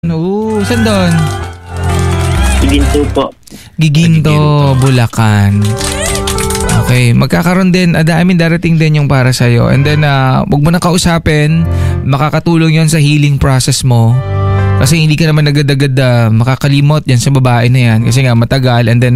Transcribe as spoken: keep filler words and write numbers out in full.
Oo, saan doon? Giginto po. Giginto, Bulacan. Okay, magkakaroon din, ada, I mean, darating din yung para sa'yo. And then, uh, wag mo na kausapin, makakatulong yon sa healing process mo. Kasi hindi ka naman agad-agad uh, makakalimot yan sa babae na yan. Kasi nga, matagal. And then,